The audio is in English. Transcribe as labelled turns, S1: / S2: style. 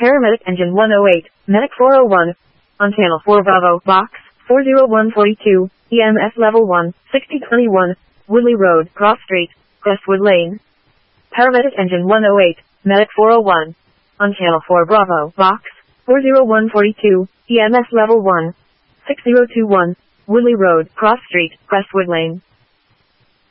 S1: Paramedic Engine 108, Medic 401. On Channel 4 Bravo, Box 40142, EMS Level 1, 6021, Woodley Road, Cross Street, Crestwood Lane. Paramedic Engine 108, Medic 401. On Channel 4 Bravo, Box 40142, EMS Level 1, 6021, Woodley Road, Cross Street, Crestwood Lane.